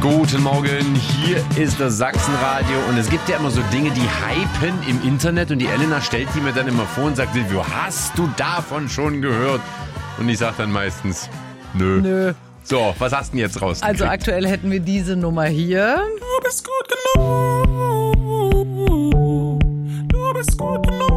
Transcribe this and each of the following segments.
Guten Morgen, hier ist das Sachsenradio und es gibt ja immer so Dinge, die hypen im Internet und die Elena stellt die mir dann immer vor und sagt, Silvio, hast du davon schon gehört? Und ich sage dann meistens, nö. So, was hast du denn jetzt raus? Also aktuell hätten wir diese Nummer hier. Du bist gut genug. Du bist gut genug.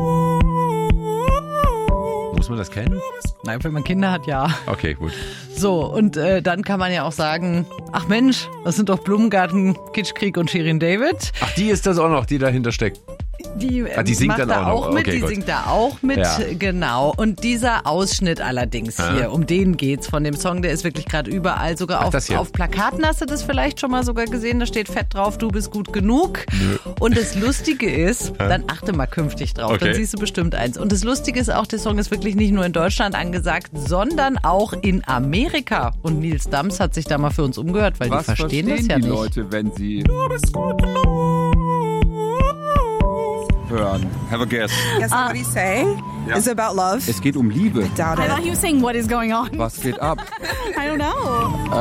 Muss man das kennen? Nein, wenn man Kinder hat, ja. Okay, gut. So, und dann kann man ja auch sagen, ach Mensch, das sind doch Blumengarten, Kitschkrieg und Shirin David. Ach, die ist das auch noch, die dahinter steckt. Die singt macht dann da auch noch. mit, Okay, die gut. singt da auch mit, Ja. genau. Und dieser Ausschnitt allerdings hier, um den geht's von dem Song, der ist wirklich gerade überall, sogar das hier. auf Plakaten hast du das vielleicht schon mal sogar gesehen, da steht fett drauf, du bist gut genug. Und das Lustige ist, dann achte mal künftig drauf, Okay. dann siehst du bestimmt eins. Und das Lustige ist auch, der Song ist wirklich nicht nur in Deutschland angesagt, sondern auch in Amerika. Und Nils Dams hat sich da mal für uns umgehört, weil Was die verstehen das ja die nicht. Leute, wenn sie Du bist gut genug. hören? Have a guess. Guess what he's saying is about love. Es geht um Liebe. Doubt I it. thought he was saying what is going on. Was geht ab? I don't know.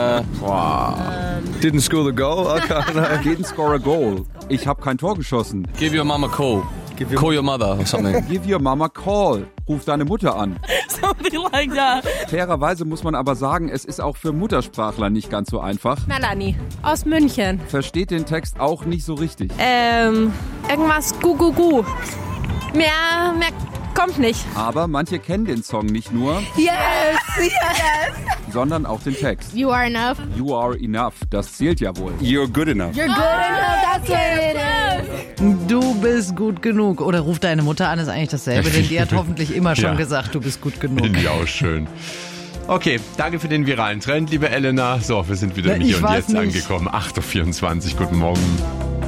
Didn't score the goal. Didn't score a goal. Ich habe kein Tor geschossen. Give your mum a call. Call your mother or something. Give your mama a call. Ruf deine Mutter an. Something like that. Fairerweise muss man aber sagen, es ist auch für Muttersprachler nicht ganz so einfach. Melanie aus München. Versteht den Text auch nicht so richtig. Irgendwas gu. Mehr kommt nicht. Aber manche kennen den Song nicht nur, Yes. sondern auch den Text. You are enough. You are enough. Das zählt ja wohl. You're good enough. You're good enough. That's what it is. Du bist gut genug. Oder ruf deine Mutter an, ist eigentlich dasselbe, denn die hat hoffentlich immer schon Ja. gesagt, du bist gut genug. Finde ich auch schön. Okay, danke für den viralen Trend, liebe Elena. So, wir sind wieder Na, im Hier ich und weiß Jetzt nicht. angekommen. 8.24 Uhr, guten Morgen.